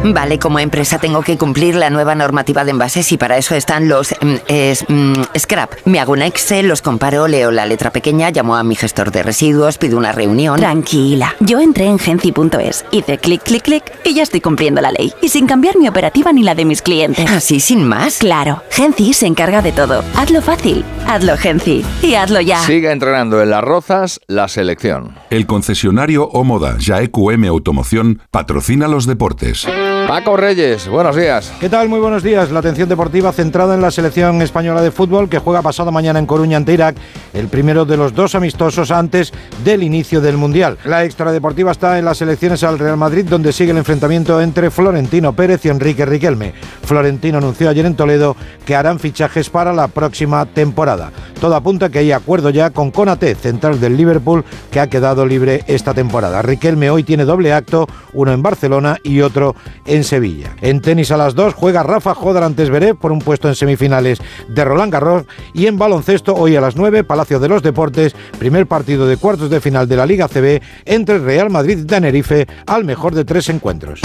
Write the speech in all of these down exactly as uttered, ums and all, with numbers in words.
Vale, como empresa tengo que cumplir la nueva normativa de envases y para eso están los mm, es, mm, scrap. Me hago un Excel, los comparo, leo la letra pequeña, llamo a mi gestor de residuos, pido una reunión. Tranquila, yo entré en Genci punto es, hice clic, clic, clic y ya estoy cumpliendo la ley. Y sin cambiar mi operativa ni la de mis clientes. ¿Así sin más? Claro, Genci se encarga de todo. Hazlo fácil, hazlo Genci y hazlo ya. Sigue entrenando en Las Rozas la selección. El concesionario Omoda Jae Q M Automoción patrocina los deportes. Paco Reyes, buenos días. ¿Qué tal? Muy buenos días. La atención deportiva centrada en la selección española de fútbol que juega pasado mañana en Coruña ante Irak, el primero de los dos amistosos antes del inicio del Mundial. La extradeportiva está en las elecciones al Real Madrid, donde sigue el enfrentamiento entre Florentino Pérez y Enrique Riquelme. Florentino anunció ayer en Toledo que harán fichajes para la próxima temporada. Todo apunta que hay acuerdo ya con Konaté, central del Liverpool, que ha quedado libre esta temporada. Riquelme hoy tiene doble acto, uno en Barcelona y otro en Sevilla. En tenis a las dos juega Rafa Nadal ante Zverev por un puesto en semifinales de Roland Garros, y en baloncesto hoy a las nueve, Palacio de los Deportes, primer partido de cuartos de final de la Liga C B entre Real Madrid y Tenerife, al mejor de tres encuentros.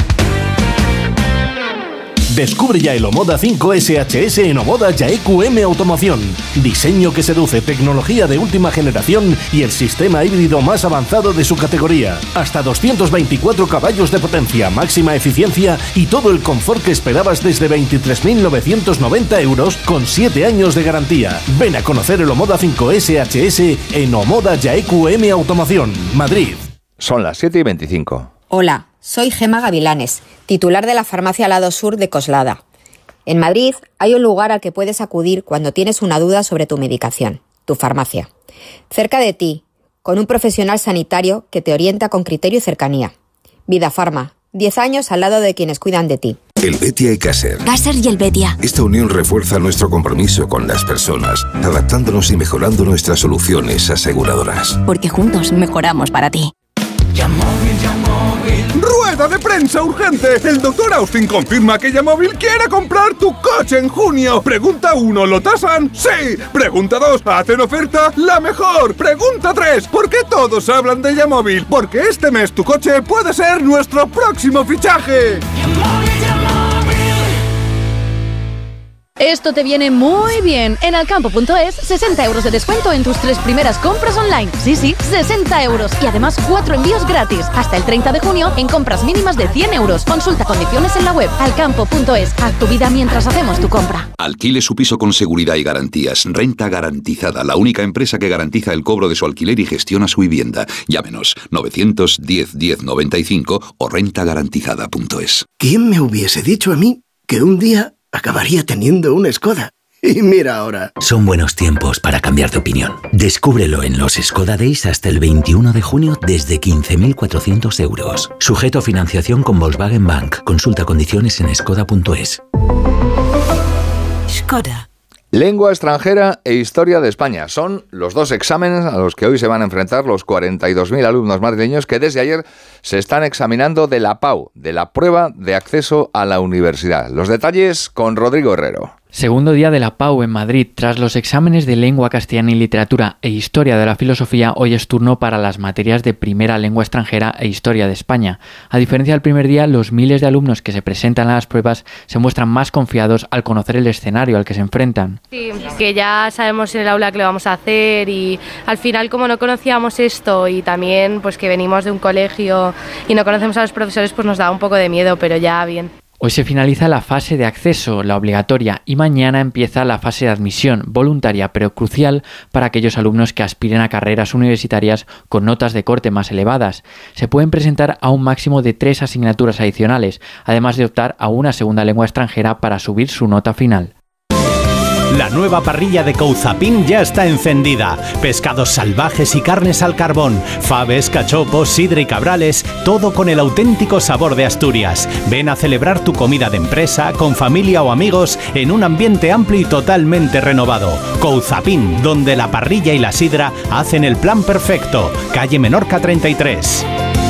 Descubre ya el Omoda cinco S H S en Omoda Jae Q M Automoción. Diseño que seduce, tecnología de última generación y el sistema híbrido más avanzado de su categoría. Hasta doscientos veinticuatro caballos de potencia, máxima eficiencia y todo el confort que esperabas desde veintitrés mil novecientos noventa euros con siete años de garantía. Ven a conocer el Omoda cinco S H S en Omoda Jae Q M Automoción, Madrid. Son las siete y veinticinco. Hola, soy Gema Gavilanes, titular de la farmacia Lado Sur de Coslada. En Madrid hay un lugar al que puedes acudir cuando tienes una duda sobre tu medicación, tu farmacia. Cerca de ti, con un profesional sanitario que te orienta con criterio y cercanía. Vida Farma, diez años al lado de quienes cuidan de ti. El Betia y Caser. Caser y el Betia. Esta unión refuerza nuestro compromiso con las personas, adaptándonos y mejorando nuestras soluciones aseguradoras. Porque juntos mejoramos para ti. ¡Rueda de prensa urgente! El doctor Austin confirma que Yamóvil quiere comprar tu coche en junio. Pregunta uno, ¿lo tasan? ¡Sí! Pregunta dos, ¿hacen oferta? ¡La mejor! Pregunta tres, ¿por qué todos hablan de Yamóvil? Porque este mes tu coche puede ser nuestro próximo fichaje. Esto te viene muy bien. En alcampo punto es, sesenta euros de descuento en tus tres primeras compras online. Sí, sí, sesenta euros. Y además cuatro envíos gratis. Hasta el treinta de junio en compras mínimas de cien euros. Consulta condiciones en la web alcampo punto es. Haz tu vida mientras hacemos tu compra. Alquile su piso con seguridad y garantías. Renta Garantizada, la única empresa que garantiza el cobro de su alquiler y gestiona su vivienda. Llámenos novecientos diez diez noventa y cinco o renta garantizada punto es. ¿Quién me hubiese dicho a mí que un día acabaría teniendo una Skoda? Y mira ahora. Son buenos tiempos para cambiar de opinión. Descúbrelo en los Skoda Days hasta el veintiuno de junio desde quince mil cuatrocientos euros. Sujeto a financiación con Volkswagen Bank. Consulta condiciones en skoda punto es. Skoda. Lengua extranjera e historia de España. Son los dos exámenes a los que hoy se van a enfrentar los cuarenta y dos mil alumnos madrileños que desde ayer se están examinando de la P A U, de la prueba de acceso a la universidad. Los detalles con Rodrigo Herrero. Segundo día de la P A U en Madrid. Tras los exámenes de lengua castellana y literatura e historia de la filosofía, hoy es turno para las materias de primera lengua extranjera e historia de España. A diferencia del primer día, los miles de alumnos que se presentan a las pruebas se muestran más confiados al conocer el escenario al que se enfrentan. Sí, que ya sabemos en el aula qué le vamos a hacer y al final, como no conocíamos esto y también pues que venimos de un colegio y no conocemos a los profesores, pues nos da un poco de miedo, pero ya bien. Hoy se finaliza la fase de acceso, la obligatoria, y mañana empieza la fase de admisión, voluntaria pero crucial para aquellos alumnos que aspiren a carreras universitarias con notas de corte más elevadas. Se pueden presentar a un máximo de tres asignaturas adicionales, además de optar a una segunda lengua extranjera para subir su nota final. La nueva parrilla de Couzapin ya está encendida. Pescados salvajes y carnes al carbón, faves, cachopos, sidra y cabrales, todo con el auténtico sabor de Asturias. Ven a celebrar tu comida de empresa, con familia o amigos, en un ambiente amplio y totalmente renovado. Couzapin, donde la parrilla y la sidra hacen el plan perfecto. Calle Menorca treinta y tres.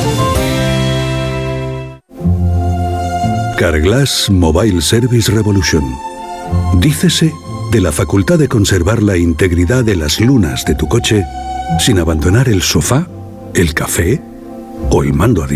Carglass Mobile Service Revolution. Dícese de la facultad de conservar la integridad de las lunas de tu coche sin abandonar el sofá, el café o el mando a distancia.